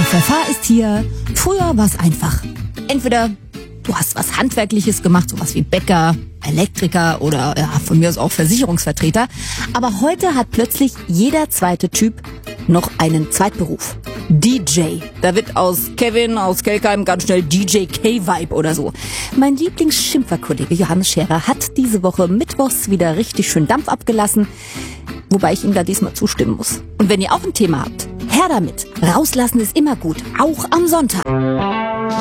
FFH ist hier. Früher war es einfach. Entweder du hast was Handwerkliches gemacht, sowas wie Bäcker, Elektriker oder ja, von mir aus auch Versicherungsvertreter. Aber heute hat plötzlich jeder zweite Typ noch einen Zweitberuf. DJ. Da wird aus Kevin aus Kelkheim ganz schnell DJ K-Vibe oder so. Mein Lieblingsschimpferkollege Johannes Scherer hat diese Woche mittwochs wieder richtig schön Dampf abgelassen, wobei ich ihm da diesmal zustimmen muss. Und wenn ihr auch ein Thema habt, her damit. Rauslassen ist immer gut, auch am Sonntag.